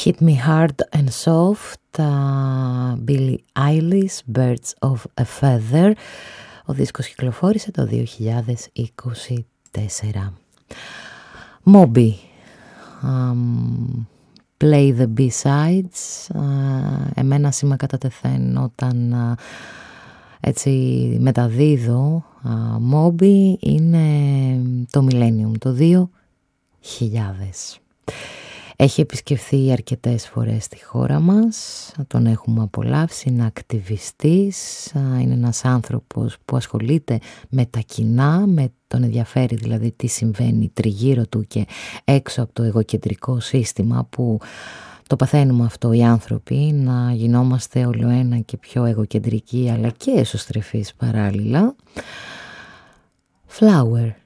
Hit Me Hard and Soft, Billie Eilish, Birds of a Feather. Ο δίσκος κυκλοφόρησε το 2024. Moby, Play the B-Sides. Εμένα σήμα κατά τεθέν όταν έτσι μεταδίδω. Moby είναι το Millennium, το 2000. Έχει επισκεφθεί αρκετές φορές στη χώρα μας, τον έχουμε απολαύσει, είναι ακτιβιστής, είναι ένας άνθρωπος που ασχολείται με τα κοινά, με τον ενδιαφέρει δηλαδή τι συμβαίνει τριγύρω του και έξω από το εγωκεντρικό σύστημα που το παθαίνουμε αυτό οι άνθρωποι, να γινόμαστε όλο ένα και πιο εγωκεντρικοί αλλά και εσωστρεφείς παράλληλα. Flower.